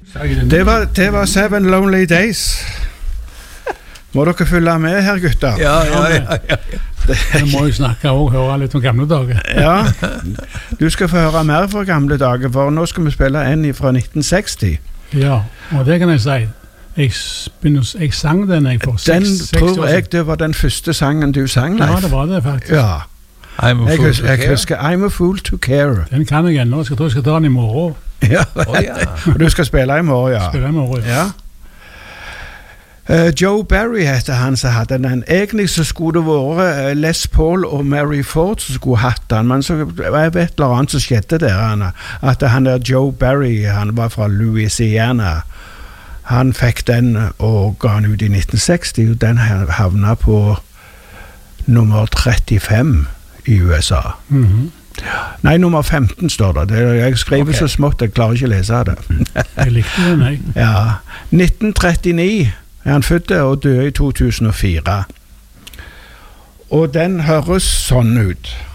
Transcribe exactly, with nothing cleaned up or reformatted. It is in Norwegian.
Det var, det var Seven Lonely Days. Må dere følge med her, gutter? Ja, ja, ja, ja. Vi må jo snakke og høre litt om gamle dager. Ja, du skal få høre mer fra gamle dager, for nå skal vi spille en fra nitten seksti. Ja, og det kan jeg si. Jeg, begynner, jeg sang den jeg for Den seks, seks tror år jeg siden. det var den første sangen du sang, Leif. Ja, det var det faktisk. Ja. I'm a Jeg, fool hus to jeg care. husker I'm a fool to care. Den kan jeg ennå. Jeg skal, jeg skal ta den i morgen. Ja, Å, ja. og du skal spille i morgen, ja. Spille i morgen. Ja. Uh, Joe Barry heter han som hadde den. Egentlig så skulle det vært uh, Les Paul og Mary Ford som skulle hatt den, men så var det et eller annet som skjedde der, han, at han der Joe Barry, han var fra Louisiana, han fikk den og ga den ut i nitten seksti, og den havna på nummer trettifem i U S A. Mhm. Nei, nummer femten står det. det jeg skriver Ok. så smått, jeg klarer ikke å lese det. Jeg likte den, jeg. Ja, nitten trettini er han født og døde i to tusen og fire. Og den høres sånn ut.